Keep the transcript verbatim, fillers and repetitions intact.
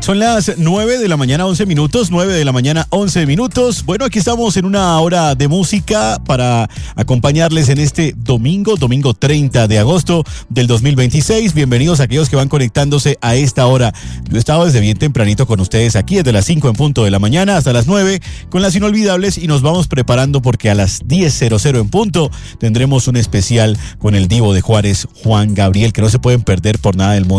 Son las nueve de la mañana, once minutos, nueve de la mañana, once minutos. Bueno, aquí estamos en una hora de música para acompañarles en este domingo, domingo treinta de agosto del dos mil veintiséis. Bienvenidos a aquellos que van conectándose a esta hora. Yo he estado desde bien tempranito con ustedes aquí, desde las cinco en punto de la mañana hasta las nueve, con las inolvidables, y nos vamos preparando porque a las diez en punto tendremos un especial con el divo de Juárez, Juan Gabriel, que no se pueden perder por nada del mundo.